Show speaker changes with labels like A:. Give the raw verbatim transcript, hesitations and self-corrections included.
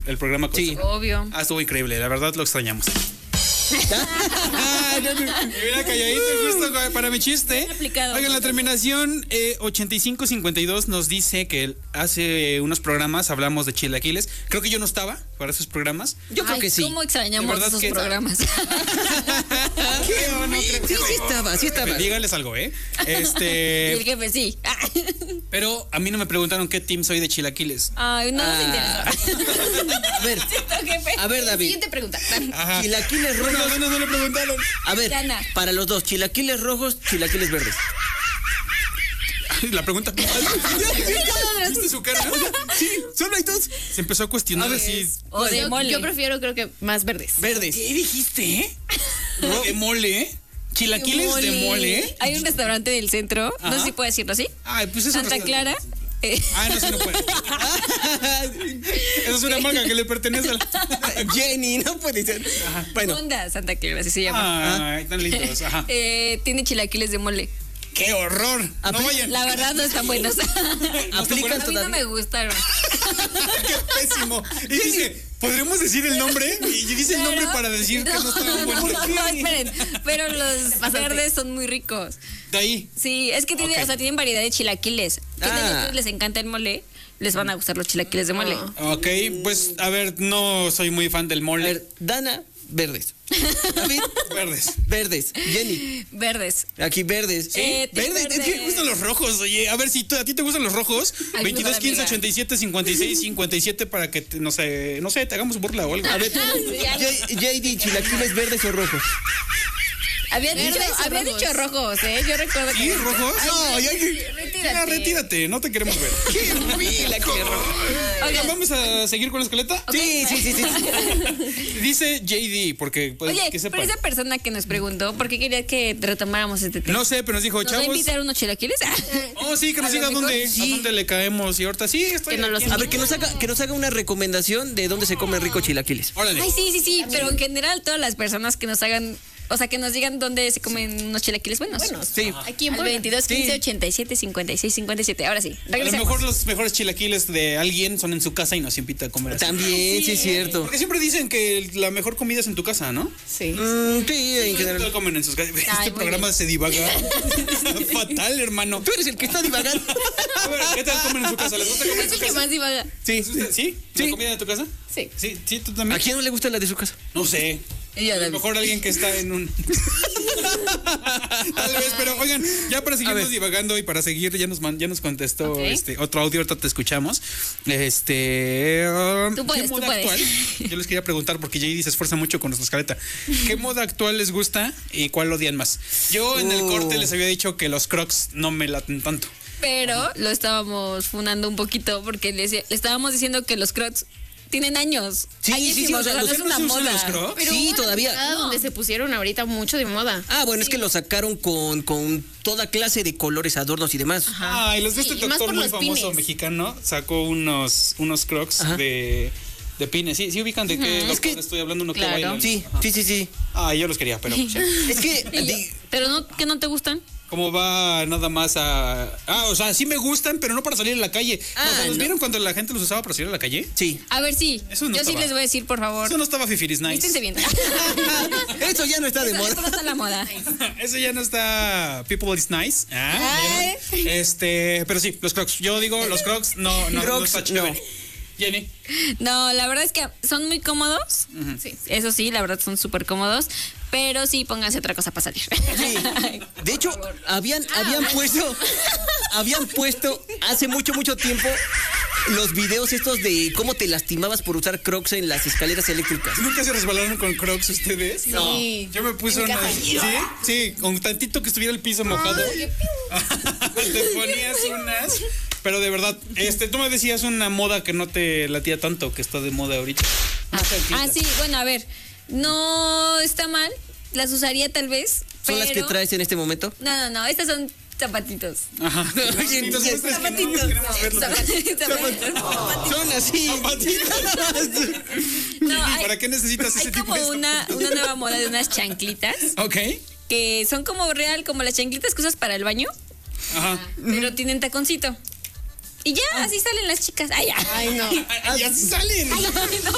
A: el programa con
B: Sí,
A: su-
C: Obvio.
A: Ah, estuvo increíble, la verdad lo extrañamos. Mira, calladito, justo para mi chiste.
C: Bien aplicado.
A: Oigan, la terminación eh, ochenta y cinco cincuenta y dos nos dice que hace unos programas hablamos de chilaquiles. Creo que yo no estaba para esos programas.
B: yo creo
C: Ay,
B: que sí.
C: ¿Cómo
A: De
C: extrañamos
A: verdad
C: esos
A: que-
C: programas?
A: ¿Qué? No, no
B: Sí,
A: creo.
B: sí, sí estaba, sí estaba.
A: Díganles algo, ¿eh?
C: Y el
A: Este.
C: jefe, sí.
A: Pero a mí no me preguntaron qué team soy de chilaquiles.
C: Ay, no nos
B: Ah.
C: interesa.
B: A ver,
C: Jefe.
B: a ver, David.
D: Siguiente pregunta.
A: Ajá.
B: Chilaquiles
A: No,
B: rojos.
A: no, no, no le preguntaron.
B: A ver,
C: Gana.
B: para los dos, chilaquiles rojos, chilaquiles verdes.
A: La pregunta. ¿Viste su cara? Sí, solo hay dos. Se empezó a cuestionar así.
C: O de
D: yo,
C: mole.
D: yo prefiero, creo que más verdes.
B: Verdes.
A: ¿Qué dijiste? De mole. Chilaquiles de mole.
C: Hay un restaurante del centro, no
A: Ajá.
C: sé si puedo decirlo así.
A: Ay, pues eso
C: Santa Clara. eh,
A: Ah, no, sí no puede. Esa es una marca que le pertenece a la.
B: Jenny, no puede ser. Bueno,
C: Honda Santa Clara, así se llama.
A: Ay, tan lindos. Ajá.
C: Eh, tiene chilaquiles de mole.
A: ¡Qué horror! No
B: Apli-
A: vayan.
C: La verdad no están buenos.
B: aplican
C: A mí no
B: todavía.
C: me gustaron.
A: ¡Qué pésimo! Y dice, ¿podremos decir el nombre? Y dice el nombre
C: Pero-
A: para decir que no estaban
C: no,
A: buenos.
C: no, esperen. Pero los verdes son muy ricos.
A: De ahí.
C: Sí, es que tiene,
A: Ok.
C: o sea, tienen variedad de chilaquiles. Que
B: Ah.
C: a ellos les encanta el mole, les van a gustar los chilaquiles de mole.
A: Ok, pues a ver, no soy muy fan del
B: A
A: mole.
B: ver, Dana, verdes. David,
A: Verdes.
B: verdes. Jenny,
C: Verdes.
B: aquí verdes.
C: Eh,
A: Verdes, es que me gustan los rojos, oye. A ver, si tú- a ti te gustan los rojos,
C: Ay,
A: veintidós,
C: mejor
A: quince,
C: amiga.
A: ochenta y siete, cincuenta y seis, cincuenta y siete para que, te- no sé, no sé, te hagamos burla o algo.
B: A ver,
C: ya.
B: J- J D, chilaquiles verdes o rojos.
C: Había dicho,
D: Verdes o
C: había
D: rojos.
C: dicho rojos, ¿eh? Yo recuerdo
A: ¿Sí,
C: que.
A: rojos? No, ya,
C: retírate.
A: ya, retírate, no te queremos ver.
B: ¡Qué horrible, qué rojo!
A: Oigan,
C: Oigan,
A: ¿vamos a seguir con la escaleta?
B: Sí, sí, sí, sí.
A: Dice J D, porque, pues,
C: Oye,
A: que sepan.
C: pero esa persona que nos preguntó, ¿por qué quería que retomáramos este tema?
A: No sé, pero nos dijo,
C: ¿Nos va a
A: chavos.
C: invitar unos chilaquiles?
A: Oh, sí, que nos
C: A lo
A: diga
C: mejor
A: dónde,
C: sí.
A: a dónde le caemos. Y ahorita sí, estoy
C: Que nos los
A: aquí.
B: A ver, que nos haga, que nos haga una recomendación de dónde se comen rico chilaquiles.
A: Órale.
C: Ay, sí, sí, sí, pero en general todas las personas que nos hagan, o sea, que nos digan dónde se comen unos chilaquiles buenos.
B: Sí.
D: Aquí en
C: Al
D: Puebla.
C: veintidós, quince,
B: Sí.
C: ochenta y siete, cincuenta y seis, cincuenta y siete. Ahora sí,
A: A lo
C: regresemos.
A: mejor los mejores chilaquiles de alguien son en su casa y nos invita a comer así.
B: También, sí, es cierto.
A: Porque siempre dicen que la mejor comida es en tu casa, ¿no?
D: Sí.
B: Mm, sí, en
A: Todo
B: general.
A: comen en sus casas.
C: Ay,
A: Este
C: muy
A: programa se divaga. Está fatal, hermano.
B: Tú eres el que está divagando.
A: A ver, ¿qué tal comen en su casa? ¿Les gusta comer en
D: Es
A: su
D: el que
A: casa?
D: más divaga.
B: Sí.
A: ¿Sí? ¿La
B: Sí.
A: comida de tu casa?
D: Sí.
A: Sí, sí, tú
B: ¿A
A: también.
B: quién no le gusta la de su casa?
A: No sé.
C: Ella,
A: A lo
C: David.
A: mejor alguien que está en un. Tal vez, pero oigan, ya para seguirnos divagando y para seguir, ya nos man- ya nos contestó
C: Ok.
A: este otro audio, ahorita te escuchamos. Este. um,
C: Tú puedes,
A: ¿qué
C: tú
A: moda
C: puedes.
A: actual? Yo les quería preguntar, porque J D se esfuerza mucho con nuestra escaleta. ¿Qué moda actual les gusta y cuál odian más? Yo en el
B: Uh.
A: corte les había dicho que los crocs no me laten tanto.
C: Pero lo estábamos funando un poquito porque le, decía- le estábamos diciendo que los crocs tienen años.
B: Sí, sí, sí,
C: Añísimos,
B: o sea,
C: o sea, no
B: los-
C: es una
A: ¿no se usan
C: moda.
A: los crocs?
D: Pero
B: Sí,
D: hubo una
B: todavía.
D: temporada donde se pusieron ahorita mucho de moda.
B: Ah, bueno, es que lo sacaron con, con toda clase de colores, adornos y demás.
A: Ah, y los de este
D: Sí, y más
A: doctor
D: por
A: muy
D: los
A: famoso
D: pines.
A: mexicano sacó unos, unos crocs
B: Ajá.
A: de, de pines. Sí, sí ubican de qué doctor
B: Es que-
A: estoy hablando, uno que
C: Claro.
A: bailan.
B: Sí,
A: Ajá.
B: sí, sí, sí.
A: Ah, yo los quería, pero pues, ya.
B: Es que.
C: Y yo-
B: di-
C: pero no, que no te gustan.
A: Como va nada más a... Ah, o sea, sí me gustan, pero no para salir a la calle.
B: Ah,
A: O sea, ¿los
B: no.
A: vieron cuando la gente los usaba para salir a la calle?
B: sí.
C: A ver, sí.
A: Eso no
C: Yo sí
A: estaba.
C: les voy a decir, por favor.
A: Eso no estaba fifiris nice.
C: Vístense bien.
B: Eso ya no está de
C: Eso
B: moda.
C: no está la moda.
A: Eso ya no está people is nice. Ah,
C: Ay.
A: ¿vieron? Este, pero sí, los crocs. Yo digo, los crocs no, no, no
B: Crocs,
A: está
B: no.
A: chévere. Jenny.
C: No, la verdad es que son muy cómodos. Sí, eso sí, la verdad son súper cómodos. Pero sí, pónganse otra cosa para salir.
B: Sí. De hecho, habían, habían puesto, habían puesto hace mucho, mucho tiempo los videos estos de cómo te lastimabas por usar Crocs en las escaleras eléctricas.
A: ¿Nunca se resbalaron con crocs ustedes?
D: No.
A: Yo me puse
D: En
A: unos.
D: casa.
A: ¿Sí? Sí, con tantito que estuviera el piso mojado. Te ponías unas. Pero de verdad, este, tú me decías una moda que no te latía tanto, que está de moda ahorita. Más
C: Ah,
A: tranquila.
C: sí, bueno, a ver. No está mal. Las usaría tal vez.
B: ¿Son las que
C: pero-
B: traes en este momento?
C: No, no, no. Estas son zapatitos.
A: Ajá. Entonces, es que no
C: Zapatitos.
A: queremos verlos.
C: Zapatitos.
B: Son así.
C: No, hay,
A: ¿Para qué necesitas
C: hay
A: ese tipo
C: como
A: de
C: una, una nueva moda de unas chanclitas
A: Ok.
C: que son como real, como las chanclitas que usas para el baño,
A: Ajá.
C: pero tienen taconcito. Y ya, así salen las chicas. Ay, ya.
D: Ay, no.
A: Ah, ya salen.
C: Ay, no.